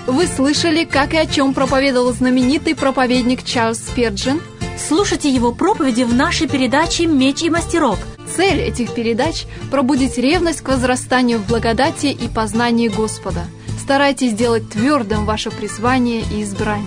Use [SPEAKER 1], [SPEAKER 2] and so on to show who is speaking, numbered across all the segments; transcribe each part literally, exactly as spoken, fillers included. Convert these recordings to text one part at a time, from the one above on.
[SPEAKER 1] Вы слышали, как и о чем проповедовал знаменитый проповедник Чарльз Спирджин?
[SPEAKER 2] Слушайте его проповеди в нашей передаче «Меч и мастерок».
[SPEAKER 1] Цель этих передач – пробудить ревность к возрастанию в благодати и познании Господа. Старайтесь сделать твердым ваше призвание и избрание.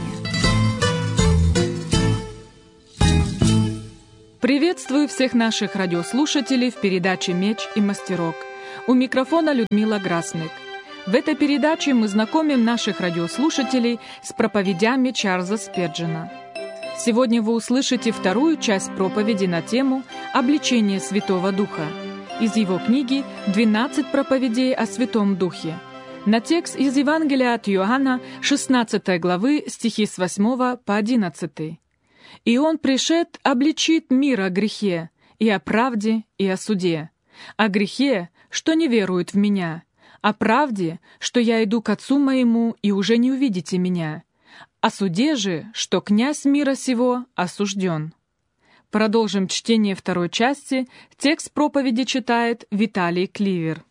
[SPEAKER 3] Приветствую всех наших радиослушателей в передаче «Меч и мастерок». У микрофона Людмила Грасник. В этой передаче мы знакомим наших радиослушателей с проповедями Чарльза Спирджина. Сегодня вы услышите вторую часть проповеди на тему «Обличение Святого Духа» из его книги «двенадцать проповедей о Святом Духе» на текст из Евангелия от Иоанна, шестнадцатой главы, стихи с восьмого по одиннадцатый. «И Он пришед обличит мир о грехе, и о правде, и о суде. О грехе, что не веруют в Меня, о правде, что я иду к Отцу Моему, и уже не увидите Меня, о суде же, что князь мира сего осужден». Продолжим чтение второй части. Текст проповеди читает Виталий Кливер.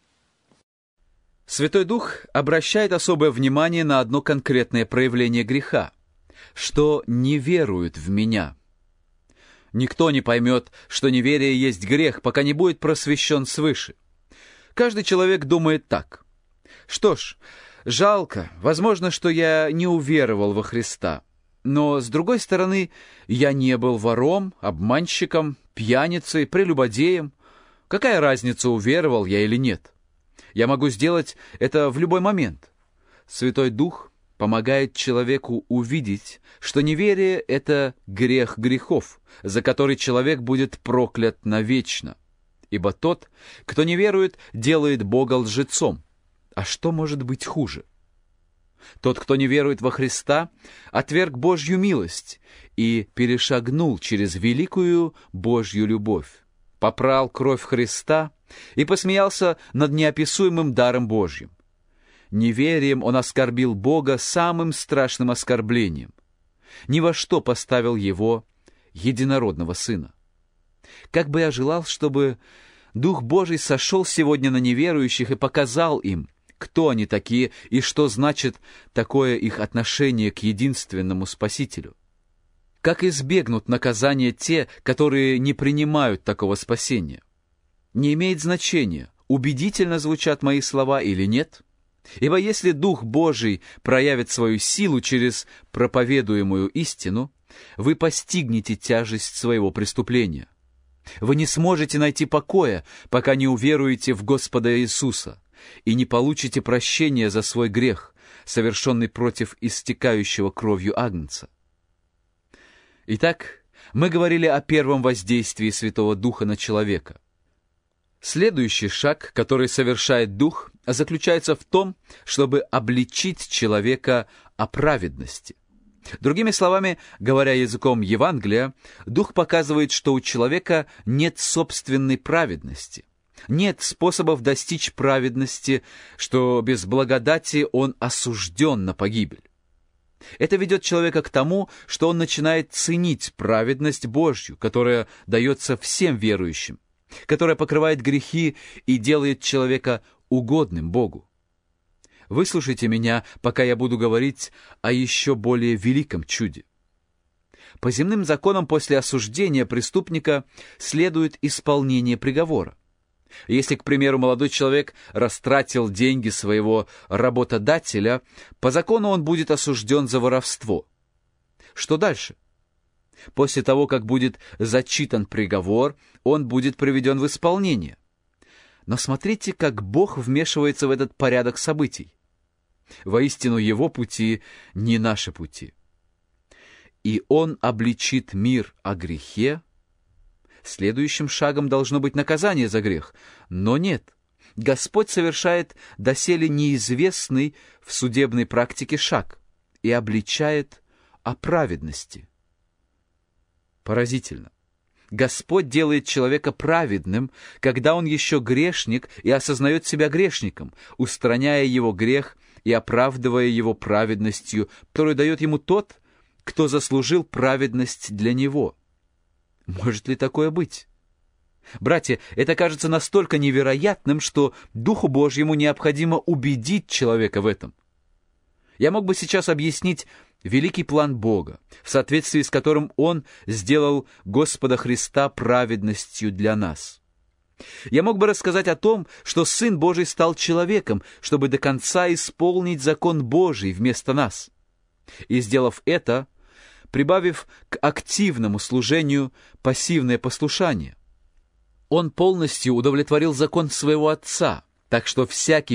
[SPEAKER 4] Святой Дух обращает особое внимание на одно конкретное проявление греха, что не веруют в Меня. Никто не поймет, что неверие есть грех, пока не будет просвещен свыше. Каждый человек думает так: что ж, жалко, возможно, что я не уверовал во Христа, но, с другой стороны, я не был вором, обманщиком, пьяницей, прелюбодеем. Какая разница, уверовал я или нет? Я могу сделать это в любой момент. Святой Дух помогает человеку увидеть, что неверие — это грех грехов, за который человек будет проклят навечно. Ибо тот, кто не верует, делает Бога лжецом. А что может быть хуже? Тот, кто не верует во Христа, отверг Божью милость и перешагнул через великую Божью любовь, попрал кровь Христа и посмеялся над неописуемым даром Божьим. Неверием он оскорбил Бога самым страшным оскорблением. Ни во что поставил Его единородного Сына. Как бы я желал, чтобы Дух Божий сошел сегодня на неверующих и показал им, кто они такие и что значит такое их отношение к единственному Спасителю. Как избегнут наказания те, которые не принимают такого спасения? Не имеет значения, убедительно звучат мои слова или нет, ибо если Дух Божий проявит свою силу через проповедуемую истину, вы постигнете тяжесть своего преступления. Вы не сможете найти покоя, пока не уверуете в Господа Иисуса и не получите прощения за свой грех, совершенный против истекающего кровью Агнца. Итак, мы говорили о первом воздействии Святого Духа на человека. Следующий шаг, который совершает Дух, заключается в том, чтобы обличить человека о праведности. Другими словами, говоря языком Евангелия, Дух показывает, что у человека нет собственной праведности, нет способов достичь праведности, что без благодати он осужден на погибель. Это ведет человека к тому, что он начинает ценить праведность Божью, которая дается всем верующим, которая покрывает грехи и делает человека угодным Богу. Выслушайте меня, пока я буду говорить о еще более великом чуде. По земным законам после осуждения преступника следует исполнение приговора. Если, к примеру, молодой человек растратил деньги своего работодателя, по закону он будет осужден за воровство. Что дальше? После того, как будет зачитан приговор, он будет приведен в исполнение. Но смотрите, как Бог вмешивается в этот порядок событий. Воистину, Его пути не наши пути. И Он обличит мир о грехе. Следующим шагом должно быть наказание за грех. Но нет. Господь совершает доселе неизвестный в судебной практике шаг и обличает о праведности. Поразительно. Господь делает человека праведным, когда он еще грешник и осознает себя грешником, устраняя его грех и оправдывая его праведностью, которую дает ему тот, кто заслужил праведность для него. Может ли такое быть? Братья, это кажется настолько невероятным, что Духу Божьему необходимо убедить человека в этом. Я мог бы сейчас объяснить великий план Бога, в соответствии с которым Он сделал Господа Христа праведностью для нас. Я мог бы рассказать о том, что Сын Божий стал человеком, чтобы до конца исполнить закон Божий вместо нас. И, сделав это, прибавив к активному служению пассивное послушание, Он полностью удовлетворил закон своего Отца, так что всякий,